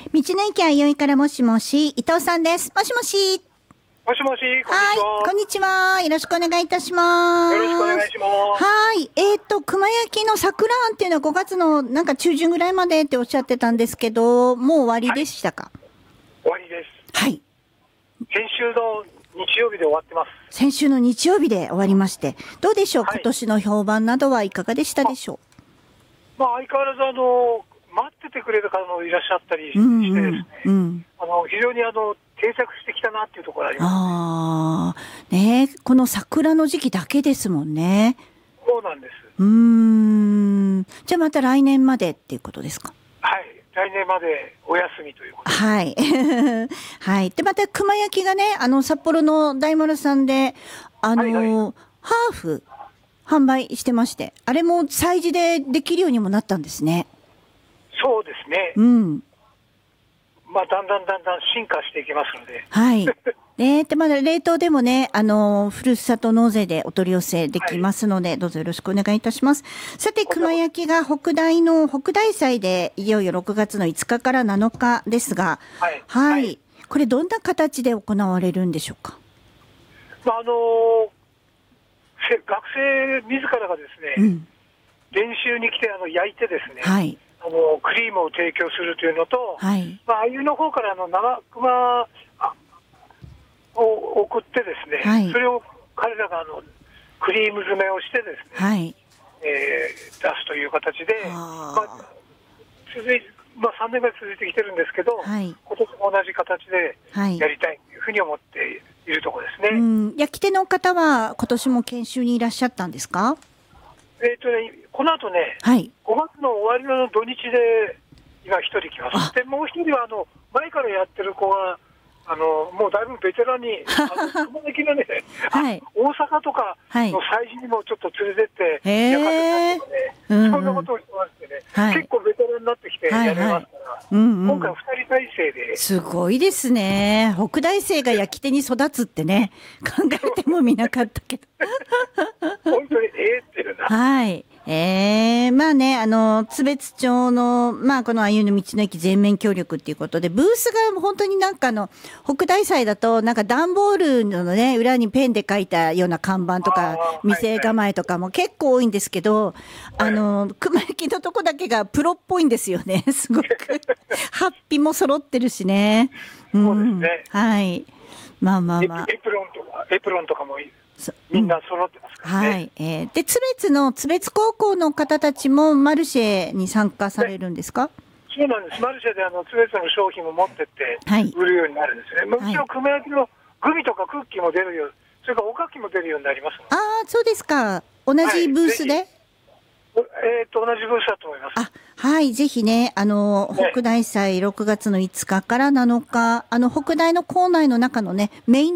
道の駅あよいからもしもし、伊藤さんです。もしもし。 もしもし、こんにちは。 はい、こんにちは。よろしくお願いいたします。 よろしくお願いします。 はい。熊焼の桜庵っていうのは5月のなんか中旬ぐらいまでっておっしゃってたんですけど、もう終わりでしたか？ 終わりです。 はい。 先週の日曜日で終わってます。 先週の日曜日で終わりまして、どうでしょう、 はい、 今年の評判などはいかがでしたでしょう？ 相変わらず待っててくれる方もいらっしゃったりしてですね、非常に定着してきたなっていうところがあります。 ねえ、この桜の時期だけですもんね。 そうなんです。 じゃあまた来年までっていうことですか？ はい。来年までお休みということです。 はい。はい。で、また熊焼がね、札幌の大丸さんで、ハーフ販売してまして、あれも催事でできるようにもなったんですね。 そうですね。だんだん進化していきますので。 はい。で、まだ冷凍でもね、ふるさと納税でお取り寄せできますので、どうぞよろしくお願いいたします。さて、熊焼が北大祭で、いよいよ6月の5日から7日ですが、はい。これどんな形で行われるんでしょうか？ 学生自らがですね、練習に来て焼いてですね、クリームを提供するというのと、あゆの方から生熊を送ってですね、それを彼らがクリーム詰めをしてですね、出すという形で、3年ぐらい続いてきてるんですけど、今年も同じ形でやりたいというふうに思っているところですね。 焼き手の方は今年も研修にいらっしゃったんですか？ この後ね、5月の終わりの土日で今一人来ます。で、もう一人は前からやってる子がもうだいぶベテランに、熊焼のね、大阪とかの祭事にもちょっと連れてって焼かせたりとかね、そんなことをしてましてね、結構ベテランになってきてやれますから、今回2人体制で。すごいですね。北大生が焼き手に育つってね、考えてもみなかったけど。 本当にっていうな。 はい。津別町の、このあゆの道の駅全面協力っていうことで、ブースが本当に北大祭だと、段ボールのね、裏にペンで書いたような看板とか、店構えとかも結構多いんですけど、熊焼のとこだけがプロっぽいんですよね、すごく。ハッピも揃ってるしね。 そうですね。 はい。 エプロンとかもいい。みんな揃ってますからね。 はい。で、津別高校の方たちもマルシェに参加されるんですか？ そうなんです。マルシェで津別の商品も持ってって売るようになるんですよね。もちろん熊焼のグミとかクッキーも出るよう、それからおかきも出るようになります。 そうですか。同じブースで？ 同じブースだと思います。 はい、ぜひね、北大祭6月の5日から7日、北大の校内の中のね、メイン